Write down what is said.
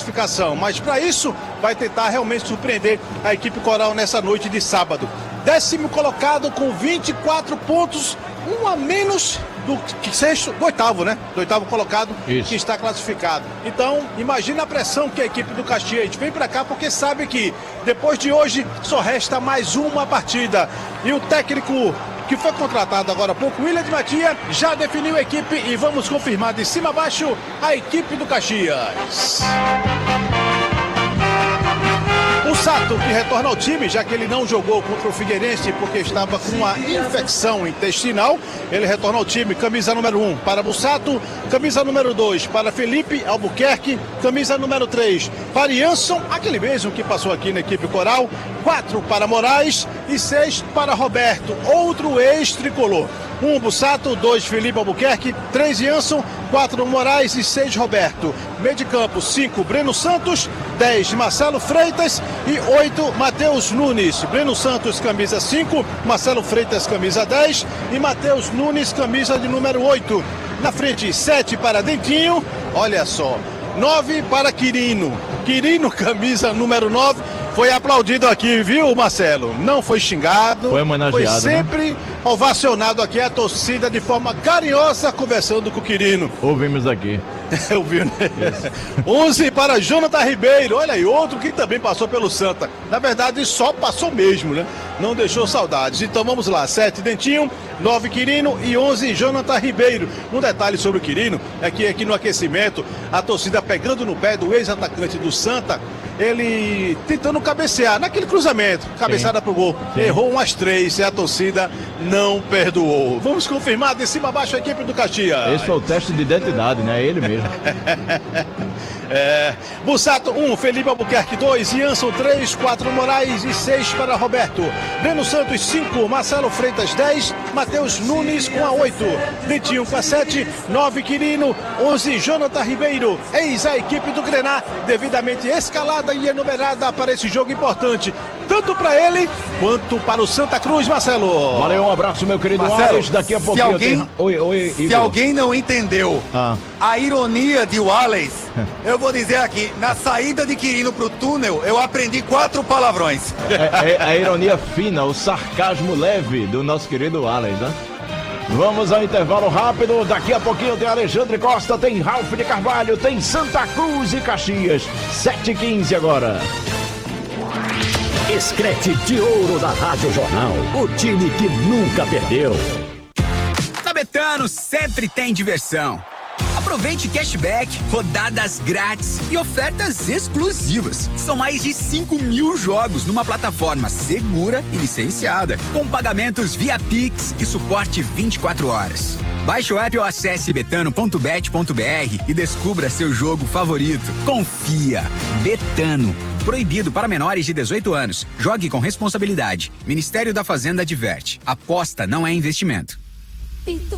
classificação. Mas para isso, vai tentar realmente surpreender a equipe Coral nessa noite de sábado. 10º colocado com 24 pontos, um a menos do oitavo, né? Do oitavo colocado. Isso. Que está classificado. Então, imagina a pressão que a equipe do Caxias vem para cá, porque sabe que depois de hoje só resta mais uma partida. E o técnico que foi contratado agora há pouco, William de Matia, já definiu a equipe e vamos confirmar de cima a baixo a equipe do Caxias. O Sato, que retorna ao time, já que ele não jogou contra o Figueirense porque estava com uma infecção intestinal, ele retorna ao time. Camisa número 1 para Bussato, camisa número 2 para Felipe Albuquerque, camisa número 3 para Jansson, aquele mesmo que passou aqui na equipe Coral, 4 para Moraes e 6 para Roberto, outro ex-tricolor. 1 Bussato, 2 Felipe Albuquerque, 3 Jansson, 4 Moraes e 6 Roberto. Meio de campo, 5 Breno Santos, 10 Marcelo Freitas e 8 Matheus Nunes. Breno Santos, camisa 5, Marcelo Freitas, camisa 10 e Matheus Nunes, camisa de número 8. Na frente, 7 para Dentinho, olha só, 9 para Quirino. Quirino, camisa número 9. Foi aplaudido aqui, viu, Marcelo? Não foi xingado. Foi homenageado. Foi sempre, né, ovacionado aqui, a torcida de forma carinhosa, conversando com o Quirino. Ouvimos aqui. Ouviu, né? 11 para Jonathan Ribeiro. Olha aí, outro que também passou pelo Santa. Na verdade, só passou mesmo, né? Não deixou saudades. Então vamos lá, 7 Dentinho, 9 Quirino e 11 Jonathan Ribeiro. Um detalhe sobre o Quirino é que aqui no aquecimento, a torcida pegando no pé do ex-atacante do Santa, ele tentando cabecear naquele cruzamento, cabeçada pro gol. Sim. Errou umas 3 e a torcida não perdoou. Vamos confirmar de cima a baixo a equipe do Caxias. Esse foi o teste de identidade, né? Ele mesmo. Bussato 1, Felipe Albuquerque 2, Jansson 3, 4 Moraes e 6 para Roberto. Breno Santos 5, Marcelo Freitas 10, Matheus Nunes com a 8, Dentinho com a 7, 9 Quirino, 11 Jonathan Ribeiro. Eis a equipe do Grená, devidamente escalada e enumerada para esse jogo importante, tanto para ele quanto para o Santa Cruz, Marcelo. Valeu, um abraço, meu querido Marcelo. Wallace. Daqui a pouquinho se alguém não entendeu a ironia de Wallace, eu vou dizer aqui, na saída de Quirino pro túnel, eu aprendi 4 palavrões. É a ironia fina, o sarcasmo leve do nosso querido Wallace, né? Vamos ao intervalo rápido, daqui a pouquinho tem Alexandre Costa, tem Ralf de Carvalho, tem Santa Cruz e Caxias, 7h15 agora. Escrete de ouro da Rádio Jornal, o time que nunca perdeu. Na Betano sempre tem diversão. Aproveite cashback, rodadas grátis e ofertas exclusivas. São mais de 5.000 jogos numa plataforma segura e licenciada, com pagamentos via Pix e suporte 24 horas. Baixe o app ou acesse betano.bet.br e descubra seu jogo favorito. Confia. Betano. Proibido para menores de 18 anos. Jogue com responsabilidade. Ministério da Fazenda adverte. Aposta não é investimento.